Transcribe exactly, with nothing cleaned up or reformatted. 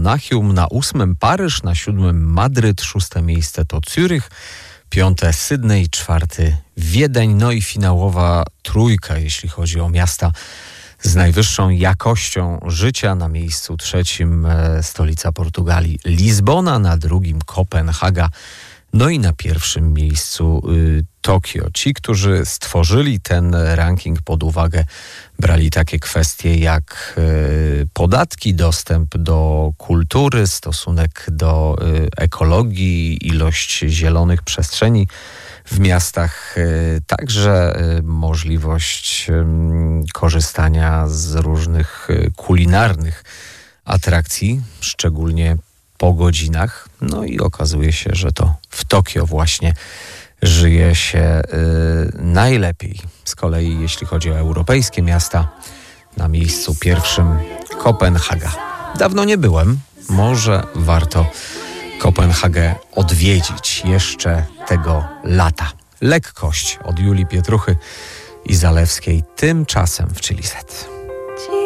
Monachium, na ósmym Paryż, na siódmym Madryt, szóste miejsce to Zürich, piąte Sydney, czwarty Wiedeń, no i finałowa trójka, jeśli chodzi o miasta z najwyższą jakością życia. Na miejscu trzecim e, stolica Portugalii Lizbona, na drugim Kopenhaga, no i na pierwszym miejscu y, Tokio. Ci, którzy stworzyli ten ranking, pod uwagę brali takie kwestie jak y, podatki, dostęp do kultury, stosunek do y, ekologii, ilość zielonych przestrzeni w miastach, y, także y, możliwość y, korzystania z różnych y, kulinarnych atrakcji, szczególnie po godzinach. No i okazuje się, że to w Tokio właśnie żyje się y, najlepiej. Z kolei jeśli chodzi o europejskie miasta, na miejscu pierwszym Kopenhaga. Dawno nie byłem, może warto Kopenhagę odwiedzić jeszcze tego lata. Lekkość od Julii Pietruchy i Zalewskiej, tymczasem w Chili Set.